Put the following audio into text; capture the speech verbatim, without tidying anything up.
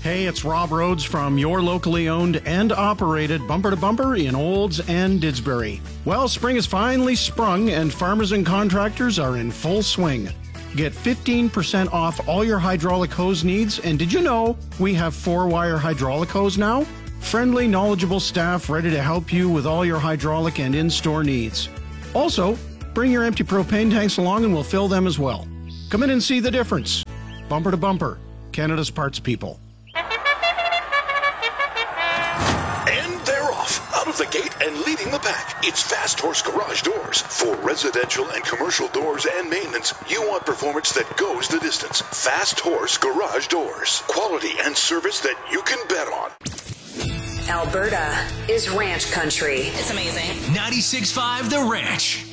Hey, it's Rob Rhodes from your locally owned and operated Bumper to Bumper in Olds and Didsbury. Well, spring has finally sprung and farmers and contractors are in full swing. Get fifteen percent off all your hydraulic hose needs, and did you know we have four-wire hydraulic hose now? Friendly, knowledgeable staff ready to help you with all your hydraulic and in-store needs. Also, bring your empty propane tanks along and we'll fill them as well. Come in and see the difference. Bumper to Bumper, Canada's parts people. Out of the gate and leading the pack, it's Fast Horse Garage Doors. For residential and commercial doors and maintenance, you want performance that goes the distance. Fast Horse Garage Doors. Quality and service that you can bet on. Alberta is ranch country. It's amazing. ninety-six point five The Ranch.